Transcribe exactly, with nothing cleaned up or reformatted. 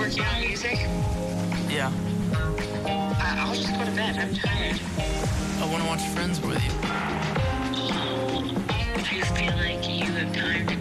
working on music? Yeah. I- I'll just go to bed. I'm tired. I want to watch Friends with you. Do you feel like you have time to